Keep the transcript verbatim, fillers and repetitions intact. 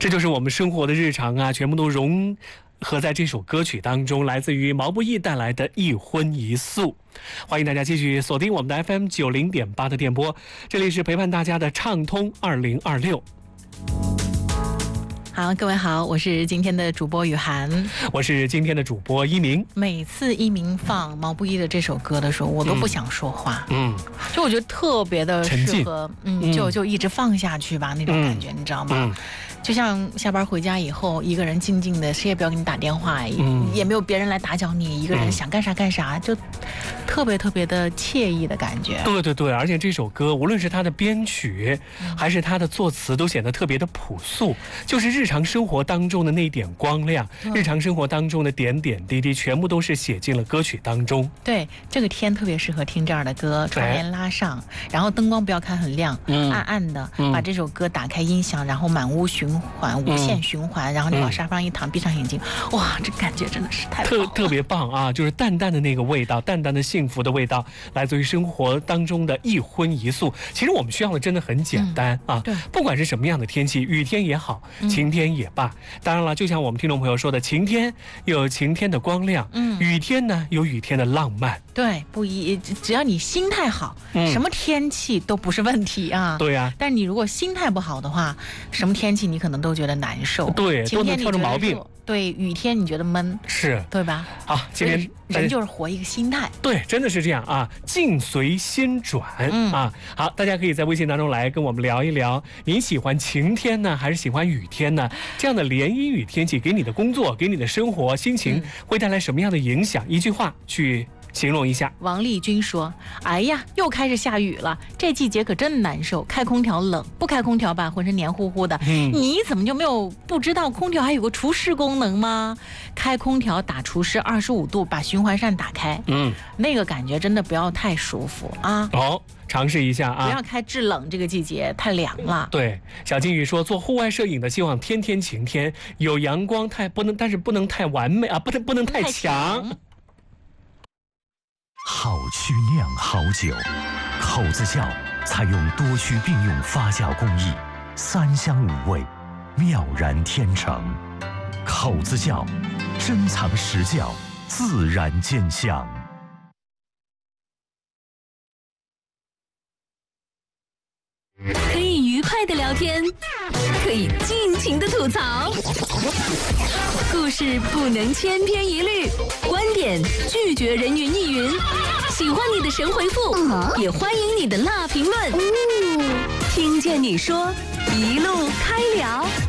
这就是我们生活的日常啊，全部都融合在这首歌曲当中，来自于毛不易带来的一荤一素。欢迎大家继续锁定我们的 F M 九零点八的电波，这里是陪伴大家的畅通二零二六。 好，各位好，我是今天的主播雨涵， 我是今天的主播一鸣。 每次一鸣放毛不易的这首歌的时候，我都不想说话，嗯，就我觉得特别的适合，嗯，就就一直放下去吧，那种感觉，嗯、你知道吗？嗯，就像下班回家以后，一个人静静的，谁也不要给你打电话，嗯、也没有别人来打搅你，一个人想干啥干啥，就特别特别的惬意的感觉。 对对对，而且这首歌无论是它的编曲，嗯、还是它的作词，都显得特别的朴素，就是日常生活当中的那点光亮，嗯、日常生活当中的点点滴滴，全部都是写进了歌曲当中。 对，这个天特别适合听这样的歌，窗帘拉上，然后灯光不要开很亮，嗯、暗暗的，嗯、把这首歌打开音响，然后满屋循环，无限循环，嗯、然后你往沙发上一躺，闭上眼睛，哇，这感觉真的是太棒了， 特特别棒啊！就是淡淡的那个味道，淡淡的幸福的味道，来自于生活当中的一荤一素。其实我们需要的真的很简单、嗯、啊， 对， 不管是什么样的天气，雨天也好，晴天也罢。当然了，就像我们听众朋友说的，晴天有晴天的光亮，嗯，雨天呢有雨天的浪漫。 对，不一，只要你心态好，嗯、什么天气都不是问题啊。 对呀、啊， 但是你如果心态不好的话，什么天气你可能都觉得难受。 对，都能挑出毛病。 对，雨天你觉得闷， 是对吧？ 好，今天人就是活一个心态。 对，真的是这样啊，境随心转、嗯、啊。好，大家可以在微信当中来跟我们聊一聊，你喜欢晴天呢，还是喜欢雨天呢？这样的连阴雨天气给你的工作、给你的生活、心情会带来什么样的影响？一句话去形容一下。 王丽君说：“哎呀，又开始下雨了，这季节可真难受。开空调冷，不开空调吧，浑身黏糊糊的。嗯、你怎么就没有不知道空调还有个除湿功能吗？开空调打除湿二十五度，把循环扇打开，嗯，那个感觉真的不要太舒服啊。 哦。”尝试一下啊！ 不要开制冷，这个季节太凉了。 对，小金鱼说，做户外摄影的希望天天晴天，有阳光太不能，但是不能太完美啊，不能不能太强。 好曲酿好酒，口子窖采用多区并用发酵工艺，三香五味，妙然天成。口子窖，珍藏实窖，自然见香。 可以愉快的聊天，可以尽情的吐槽，故事不能千篇一律，观点拒绝人云亦云。喜欢你的神回复，嗯、也欢迎你的辣评论。嗯、听见你说，一路开聊。